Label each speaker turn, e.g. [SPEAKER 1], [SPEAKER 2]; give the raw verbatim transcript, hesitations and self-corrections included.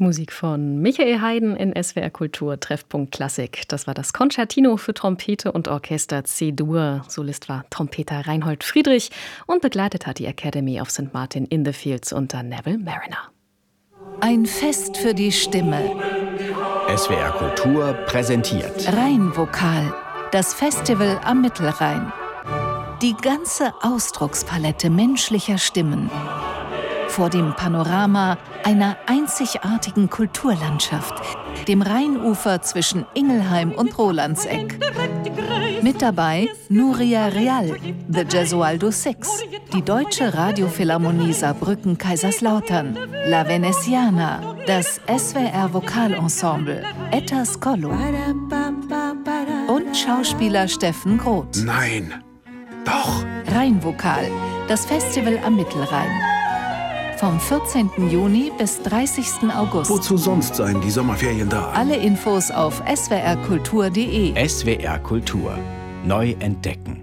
[SPEAKER 1] Musik von Michael Haydn in S W R Kultur Treffpunkt Klassik. Das war das Concertino für Trompete und Orchester C-Dur. Solist war Trompeter Reinhold Friedrich und begleitet hat die Academy of Sankt Martin in the Fields unter Neville Marriner.
[SPEAKER 2] Ein Fest für die Stimme.
[SPEAKER 3] S W R Kultur präsentiert
[SPEAKER 2] Rheinvokal, das Festival am Mittelrhein. Die ganze Ausdruckspalette menschlicher Stimmen. Vor dem Panorama einer einzigartigen Kulturlandschaft, dem Rheinufer zwischen Ingelheim und Rolandseck. Mit dabei Nuria Real, The Gesualdo Six, die Deutsche Radiophilharmonie Saarbrücken-Kaiserslautern, La Veneziana, das S W R Vokalensemble, Etta Skollo und Schauspieler Steffen Groth.
[SPEAKER 3] Nein, doch!
[SPEAKER 2] Rheinvokal, das Festival am Mittelrhein. Vom vierzehnten Juni bis dreißigsten August.
[SPEAKER 3] Wozu sonst seien die Sommerferien da?
[SPEAKER 2] Alle Infos auf s w r kultur punkt d e.
[SPEAKER 3] S W R Kultur. Neu entdecken.